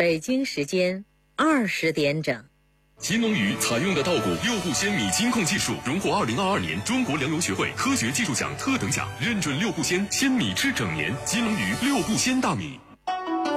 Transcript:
北京时间20点整。 金龙鱼采用的稻谷六步鲜米金控技术，荣获2022年中国粮油学会科学技术奖特等奖，认准六步鲜，鲜米吃整年。金龙鱼六步鲜大米。